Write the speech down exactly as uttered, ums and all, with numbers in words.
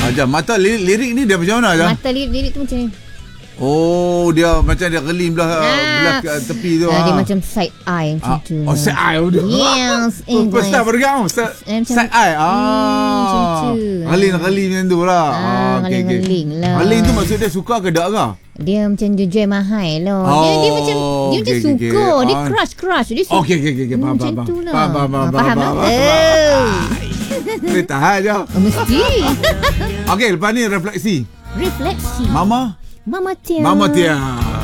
Jam, mata lirik, lirik ni dia macam mana Jam? Mata lirik-lirik tu macam ni. Oh, dia macam dia gelim belah, ah. belah tepi tu. Ah, ah. Dia macam side eye macam ah. tu. Oh, side eye. Oh, dia. Yes. Oh, first time baru kau. Side eye. Ah. Hmm, macam tu. Geling-geling macam tu lah. Ah, okay, geling-geling okay. lah. Geling tu maksud dia suka ke tak ke? Dia macam jual mahal lah. Oh, dia, dia macam dia okay, macam okay, suka. okay. Dia Ah. crush-crush. Dia suka. Okey, okey, okey. Hmm, Faham, macam faham. tu lah. Faham, faham, faham. Ah, faham faham, lah? faham. Oh. Boleh tahan je. Oh, mesti. Okey, lepas ni refleksi. Refleksi. Mama? Mama Tia. Mama Tia.